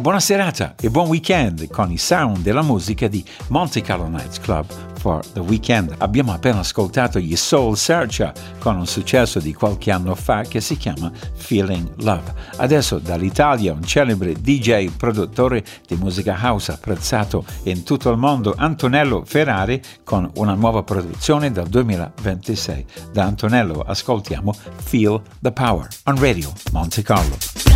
buona serata e buon weekend con i sound della musica di Monte Carlo Nights Club for the Weekend. Abbiamo appena ascoltato gli Soul Searcher con un successo di qualche anno fa che si chiama Feeling Love. Adesso dall'Italia un celebre DJ, produttore di musica house apprezzato in tutto il mondo, Antonello Ferrari, con una nuova produzione del 2026. Da Antonello ascoltiamo Feel the Power on Radio Monte Carlo.